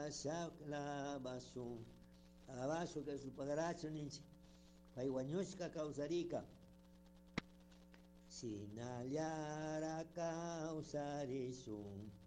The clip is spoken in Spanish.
shaklabasun abasu que su padracho ninchi paiwañushka kawsarika sinallara kawsarishun